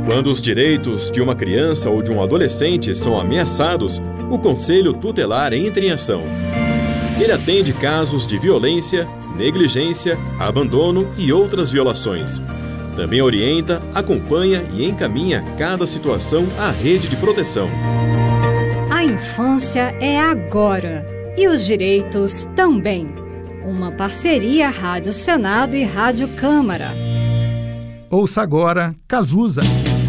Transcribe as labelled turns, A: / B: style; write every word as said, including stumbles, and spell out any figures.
A: Quando os direitos de uma criança ou de um adolescente são ameaçados, o Conselho Tutelar entra em ação. Ele atende casos de violência, negligência, abandono e outras violações. Também orienta, acompanha e encaminha cada situação à rede de proteção.
B: A infância é agora e os direitos também. Uma parceria Rádio Senado e Rádio Câmara.
C: Ouça agora Cazuza.